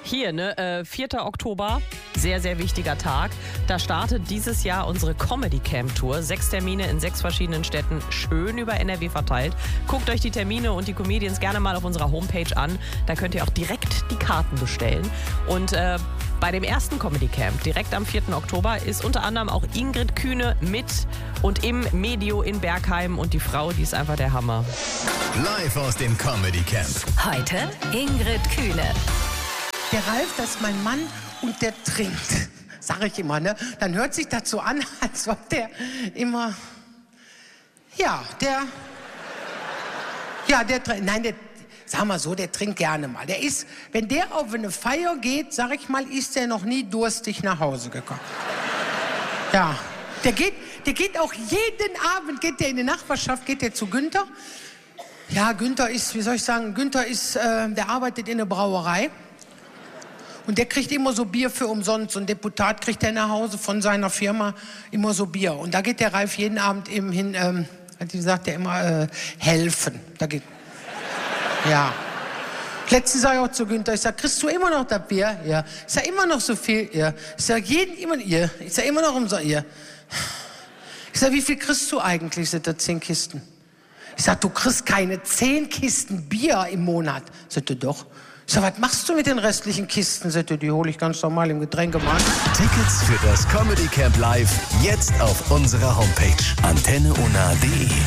Hier, ne, 4. Oktober, sehr, sehr wichtiger Tag. Da startet dieses Jahr unsere Comedy Camp Tour. 6 Termine in 6 verschiedenen Städten, schön über NRW verteilt. Guckt euch die Termine und die Comedians gerne mal auf unserer Homepage an. Da könnt ihr auch direkt die Karten bestellen. Und bei dem ersten Comedy Camp, direkt am 4. Oktober, ist unter anderem auch Ingrid Kühne mit und im Medio in Bergheim. Und die Frau, die ist einfach der Hammer. Live aus dem Comedy Camp. Heute Ingrid Kühne. Der Ralf, das ist mein Mann und der trinkt, sag ich immer, ne? Dann hört sich das so an, als ob der immer, sag mal so, der trinkt gerne mal. Der ist, wenn der auf eine Feier geht, sag ich mal, ist der noch nie durstig nach Hause gekommen. Ja, der geht auch jeden Abend, geht der in die Nachbarschaft, geht der zu Günther. Ja, Günther ist, wie soll ich sagen, der arbeitet in der Brauerei. Und der kriegt immer so Bier für umsonst. So ein Deputat kriegt der nach Hause von seiner Firma immer so Bier. Und da geht der Ralf jeden Abend eben hin, wie sagt er immer, helfen. Ja. Letztens sag ich auch zu Günther, ich sag, kriegst du immer noch das Bier? Ja. Ich sag, immer noch so viel? Ja. Ich sag, ich sag, immer noch umsonst? Ja. Ich sag, wie viel kriegst du eigentlich? Sind das 10 Kisten? Ich sag, du kriegst keine 10 Kisten Bier im Monat. Sagt er, doch. Ich sag, was machst du mit den restlichen Kisten? Sagt er, die hole ich ganz normal im Getränkemarkt. Tickets für das Comedy Camp Live jetzt auf unserer Homepage antenneona.de.